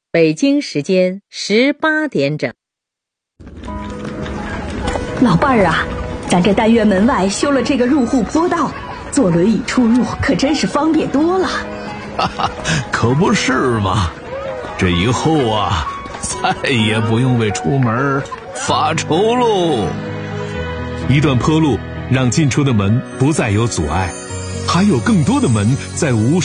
北京时间18点整。 老伴儿啊，咱这单元门外修了这个入户坡道，坐轮椅出入可真是方便多了。 哈哈，可不是嘛，这以后啊，再也不用为出门发愁喽。 一段坡路让进出的门不再有阻碍，还有更多的门在无声